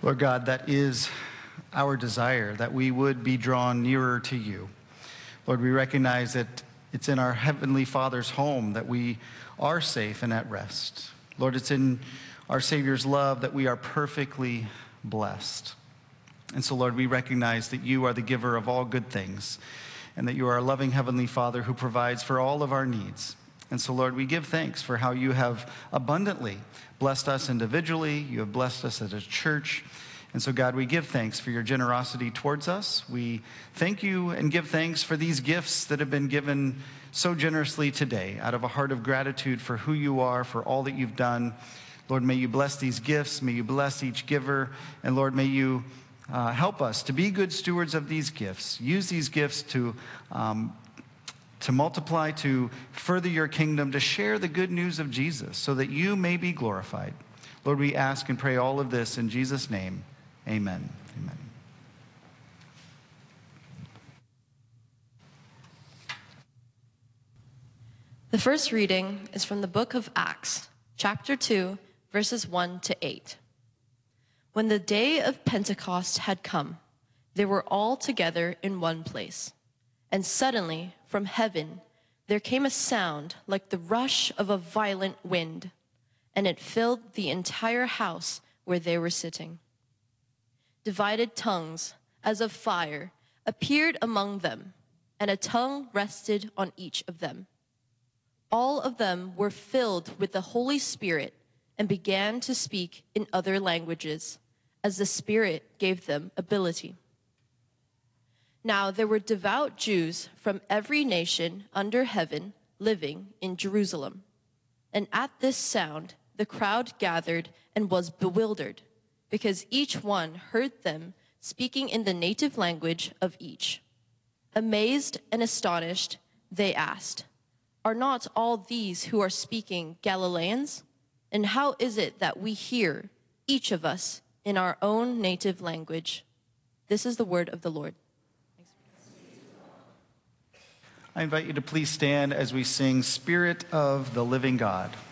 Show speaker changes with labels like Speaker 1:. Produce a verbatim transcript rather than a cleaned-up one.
Speaker 1: Lord God, that is our desire, that we would be drawn nearer to you. Lord, we recognize that it's in our Heavenly Father's home that we are safe and at rest. Lord, it's in our Savior's love that we are perfectly blessed. And so, Lord, we recognize that you are the giver of all good things and that you are a loving Heavenly Father who provides for all of our needs. And so, Lord, we give thanks for how you have abundantly blessed us individually. You have blessed us as a church. And so, God, we give thanks for your generosity towards us. We thank you and give thanks for these gifts that have been given so generously today out of a heart of gratitude for who you are, for all that you've done. Lord, may you bless these gifts. May you bless each giver. And Lord, may you uh, help us to be good stewards of these gifts. Use these gifts to um, to multiply, to further your kingdom, to share the good news of Jesus so that you may be glorified. Lord, we ask and pray all of this in Jesus' name. Amen. Amen.
Speaker 2: The first reading is from the book of Acts, chapter two, verses one to eight. When the day of Pentecost had come, they were all together in one place. And suddenly, from heaven, there came a sound like the rush of a violent wind, and it filled the entire house where they were sitting. Divided tongues, as of fire, appeared among them, and a tongue rested on each of them. All of them were filled with the Holy Spirit and began to speak in other languages, as the Spirit gave them ability. Now there were devout Jews from every nation under heaven living in Jerusalem. And at this sound, the crowd gathered and was bewildered, because each one heard them speaking in the native language of each. Amazed and astonished, they asked, "Are not all these who are speaking Galileans? And how is it that we hear, each of us, in our own native language?" This is the word of the Lord.
Speaker 1: I invite you to please stand as we sing Spirit of the Living God.